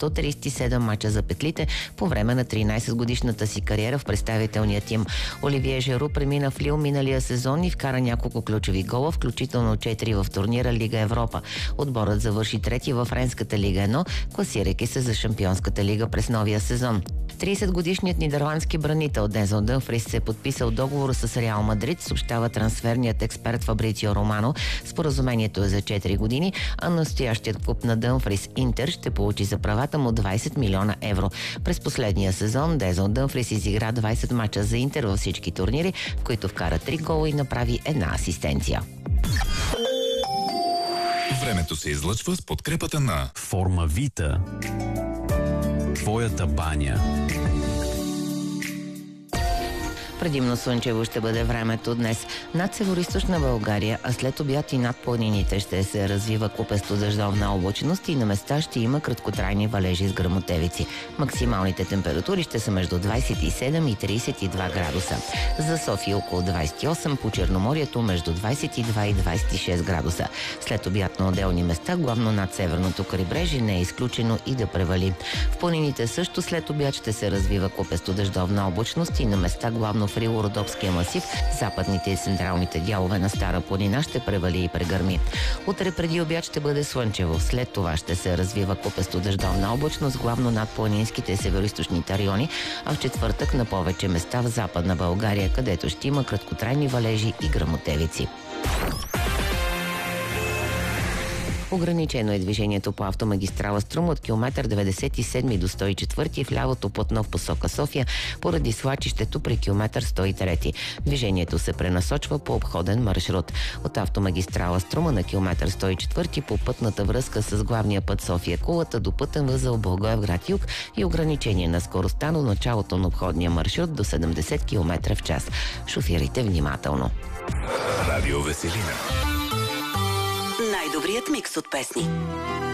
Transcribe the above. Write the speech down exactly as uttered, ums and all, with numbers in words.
сто тридесет и седем мача за петлите по време на тринайсетгодишната си кариера в представителния тим. Оливие Жеру премина в Лил миналия сезон и вкара няколко ключови гола, включително четири в турнира Лига Европа. Отборът завърши трети във Френската Лига едно, класирайки се за Шампионската лига през новия сезон. тридесетгодишният нидерландски бранител Дензел Дъмфрис се е подписал договор с Реал Мадрид, съобщава трансферният експерт Фабрицио Романо. Споразумението е за четири години, а настоящият клуб на Дъмфрис Интер ще получи за правата му двайсет милиона евро. През последния сезон Дензел Дъмфрис изигра двайсет мача за Интер във всички турнири, в които вкара три гола и направи една асистенция. Времето се излъчва с подкрепата на Формавита. Твоята баня. Предимно слънчево ще бъде времето днес. Над североизточна България, а след обяд и над планините ще се развива купесто дъждовна облачност и на места ще има краткотрайни валежи с гръмотевици. Максималните температури ще са между двайсет и седем и трийсет и два градуса. За София около двайсет и осем, по Черноморието между двайсет и два и двайсет и шест градуса. След обяд на отделни места, главно над северното крайбрежие, не е изключено и да превали. В планините също след обяд ще се развива купесто дъждовна облачност и на места главно в Рило-Родопския масив, западните и централните дялове на Стара планина ще превали и прегърми. Утре преди обяд ще бъде слънчево, след това ще се развива купесто дъждовна облачност, главно над планинските и североизточните райони, а в четвъртък на повече места в Западна България, където ще има краткотрайни валежи и гръмотевици. Ограничено е движението по автомагистрала Струм от километър деветдесет и седми до сто и четвърти в лявото платно в посока София поради свлачището при километър сто и трети. Движението се пренасочва по обходен маршрут. От автомагистрала Струма на километър сто и четвърти по пътната връзка с главния път София-Кулата до пътен възел Благоевград юг и ограничение на скоростта на началото на обходния маршрут до седемдесет километра в час. Шофирайте внимателно. Радио Веселина. Най-добрият микс от песни.